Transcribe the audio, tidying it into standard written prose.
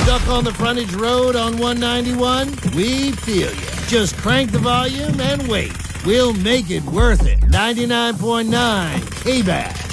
Stuck on the frontage road on 191? We feel you. Just crank the volume and wait. We'll make it worth it. 99.9 K-Bass.